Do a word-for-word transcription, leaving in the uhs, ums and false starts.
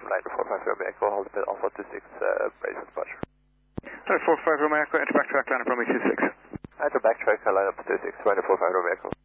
nine four five Romeo Echo, hold bit Alpha two six, uh, brace for departure. nine four five Romeo Echo, enter backtrack, line up runway two six. Enter backtrack, line up two six, nine four five Romeo Echo.